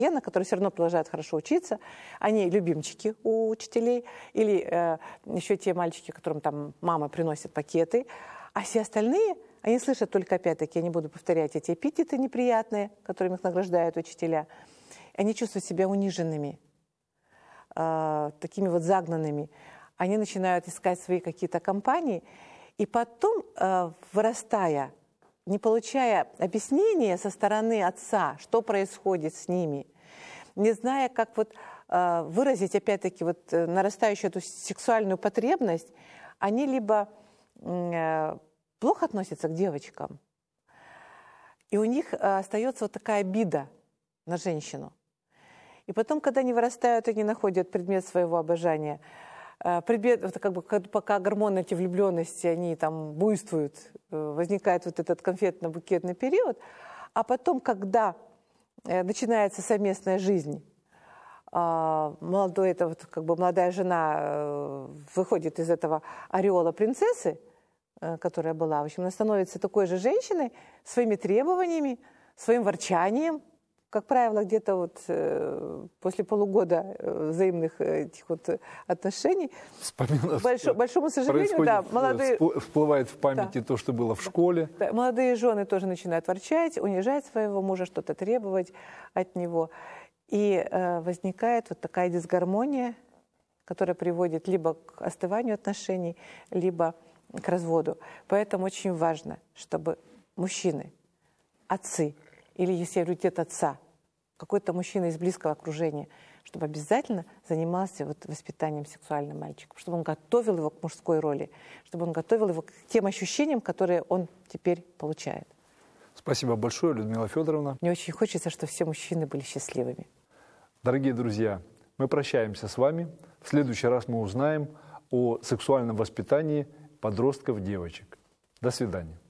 которые все равно продолжают хорошо учиться. Они любимчики у учителей. Или еще те мальчики, которым там мама приносит пакеты. А все остальные, они слышат только, опять-таки, я не буду повторять эти эпитеты неприятные, которыми их награждают учителя. Они чувствуют себя униженными, такими вот загнанными. Они начинают искать свои какие-то компании. И потом, вырастая, не получая объяснения со стороны отца, что происходит с ними, не зная, как вот выразить, опять-таки, вот нарастающую эту сексуальную потребность, они либо плохо относятся к девочкам, и у них остается вот такая обида на женщину. И потом, когда они вырастают, они находят предмет своего обожания, предмет, как бы, пока гормоны эти влюбленности, они там буйствуют, возникает вот этот конфетно-букетный период, а потом, когда начинается совместная жизнь, молодая жена выходит из этого ореола принцессы, которая была, в общем, она становится такой же женщиной, своими требованиями, своим ворчанием. Как правило, где-то вот после полугода взаимных этих вот отношений, большому сожалению, да, молодые... Всплывает в памяти то, что было в школе. Да, молодые жены тоже начинают ворчать, унижать своего мужа, что-то требовать от него. И возникает вот такая дисгармония, которая приводит либо к остыванию отношений, либо к разводу. Поэтому очень важно, чтобы мужчины, отцы, или если я говорю дед отца, какой-то мужчина из близкого окружения, чтобы обязательно занимался вот воспитанием сексуальным мальчиком, чтобы он готовил его к мужской роли, чтобы он готовил его к тем ощущениям, которые он теперь получает. Спасибо большое, Людмила Федоровна. Мне очень хочется, чтобы все мужчины были счастливыми. Дорогие друзья, мы прощаемся с вами. В следующий раз мы узнаем о сексуальном воспитании подростков, девочек. До свидания.